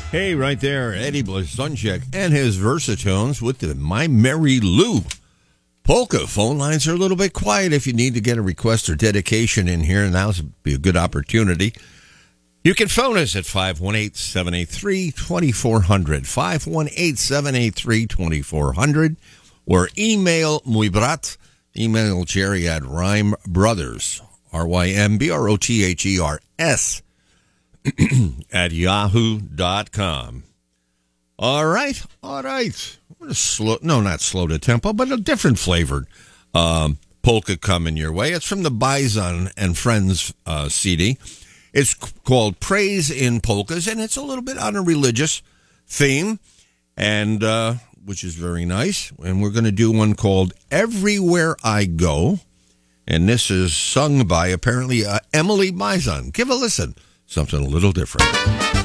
Hey, right there, Eddie Blazonczyk and his Versatones with the My Mary Lou polka. Phone lines are a little bit quiet. If you need to get a request or dedication in here, now would be a good opportunity. You can phone us at 518-783-2400, 518-783-2400, or email muy brat, email Jerry at Rhyme Brothers, RYMBROTHERS, at yahoo.com. All right. What a not slow to tempo, but a different flavored polka coming your way. It's from the Bison and Friends CD. It's called Praise in Polkas, and it's a little bit on a religious theme, and which is very nice. And we're going to do one called Everywhere I Go, and this is sung by apparently Emily Bison. Give a listen. Something a little different.